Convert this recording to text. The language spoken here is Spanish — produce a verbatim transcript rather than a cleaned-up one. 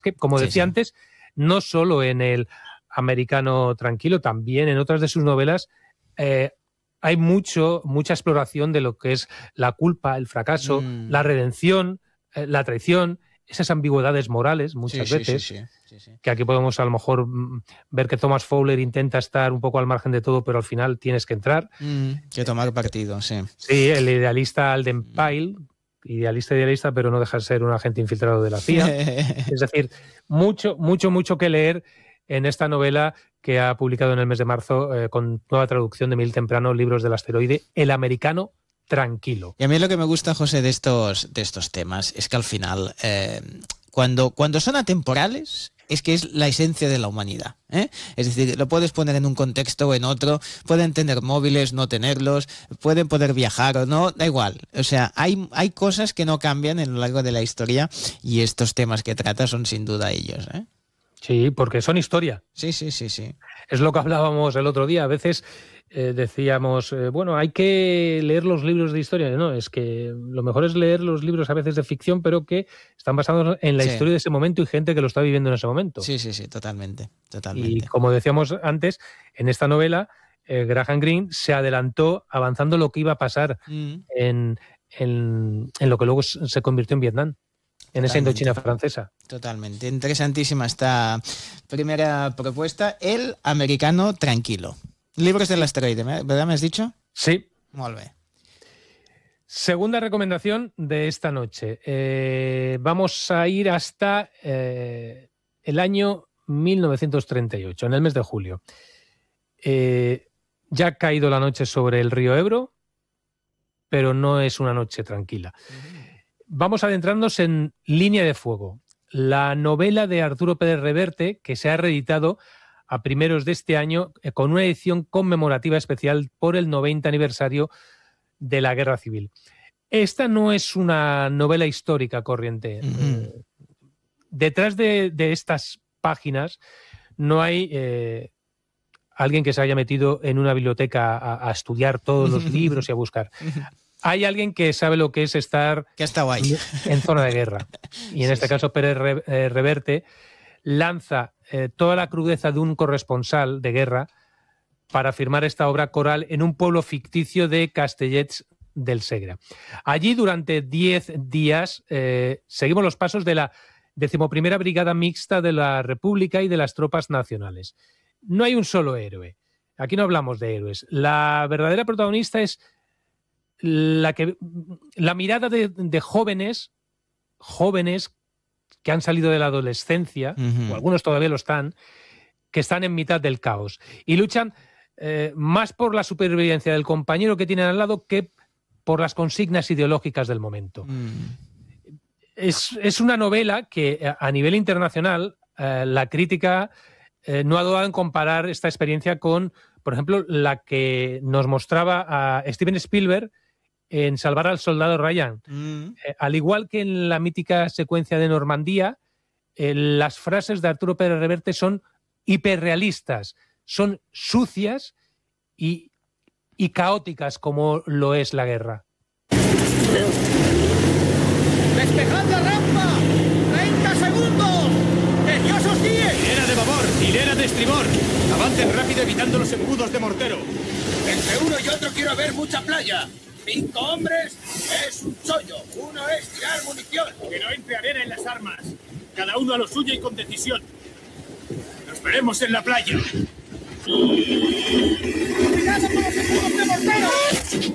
que, como Sí, decía sí. antes, no solo en El americano tranquilo, también en otras de sus novelas eh, hay mucho, mucha exploración de lo que es la culpa, el fracaso, Mm. la redención, eh, la traición, esas ambigüedades morales Sí, muchas sí, sí, veces, sí, sí, sí. que aquí podemos a lo mejor mm, ver que Thomas Fowler intenta estar un poco al margen de todo, pero al final tienes que entrar. Mm, que tomar partido, sí. Sí, el idealista Alden Pyle, idealista, idealista, pero no deja de ser un agente infiltrado de la C I A. Es decir, mucho, mucho, mucho que leer en esta novela que ha publicado en el mes de marzo eh, con nueva traducción de Mil Temprano, Libros del Asteroide, El americano tranquilo. Y a mí lo que me gusta, José, de estos, de estos temas es que al final, eh, cuando, cuando son atemporales, es que es la esencia de la humanidad, ¿eh? Es decir, lo puedes poner en un contexto o en otro, pueden tener móviles, no tenerlos, pueden poder viajar o no, da igual. O sea, hay, hay cosas que no cambian a lo largo de la historia y estos temas que trata son sin duda ellos, ¿eh? Sí, porque son historia. Sí, sí, sí, sí. Es lo que hablábamos el otro día. A veces eh, decíamos, eh, bueno, hay que leer los libros de historia. No, es que lo mejor es leer los libros a veces de ficción, pero que están basados en la Sí. historia de ese momento y gente que lo está viviendo en ese momento. Sí, sí, sí, totalmente, Y totalmente. como decíamos antes, en esta novela, eh, Graham Greene se adelantó avanzando lo que iba a pasar Mm. en, en, en lo que luego se convirtió en Vietnam, en esa Totalmente. Indochina francesa. Totalmente. Interesantísima esta primera propuesta. El americano tranquilo. Libros del asteroide, ¿verdad me has dicho? Sí. Molt bé. Segunda recomendación de esta noche. Eh, vamos a ir hasta eh, el año mil novecientos treinta y ocho, en el mes de julio. Eh, ya ha caído la noche sobre el río Ebro, pero no es una noche tranquila. Vamos a adentrarnos en Línea de Fuego, la novela de Arturo Pérez Reverte, que se ha reeditado a primeros de este año eh, con una edición conmemorativa especial por el noventa aniversario de la Guerra Civil. Esta no es una novela histórica corriente. Uh-huh. Eh, detrás de, de estas páginas no hay eh, alguien que se haya metido en una biblioteca a, a estudiar todos los libros y a buscar. Hay alguien que sabe lo que es estar que está guay. en zona de guerra. Y en sí, este sí. caso Pérez Reverte lanza eh, toda la crudeza de un corresponsal de guerra para firmar esta obra coral en un pueblo ficticio de Castellets del Segre. Allí, durante diez días, eh, seguimos los pasos de la decimoprimera Brigada Mixta de la República y de las tropas nacionales. No hay un solo héroe. Aquí no hablamos de héroes. La verdadera protagonista es la, que, la mirada de, de jóvenes, jóvenes que han salido de la adolescencia, uh-huh. o algunos todavía lo están, que están en mitad del caos y luchan eh, más por la supervivencia del compañero que tienen al lado que por las consignas ideológicas del momento. Mm. Es, es una novela que a nivel internacional eh, la crítica eh, no ha dudado en comparar esta experiencia con, por ejemplo, la que nos mostraba a Steven Spielberg en Salvar al soldado Ryan. Mm. Eh, al igual que en la mítica secuencia de Normandía, eh, las frases de Arturo Pérez Reverte son hiperrealistas, son sucias y, y caóticas como lo es la guerra. ¡Despejad la rampa! ¡treinta segundos! ¡Que Dios os guíe! Hilera de babor, hilera de estribor. Avancen rápido evitando los embudos de mortero. Entre uno y otro quiero ver mucha playa. Cinco hombres es un chollo. Uno es tirar munición. Que no entre arena en las armas. Cada uno a lo suyo y con decisión. Nos veremos en la playa.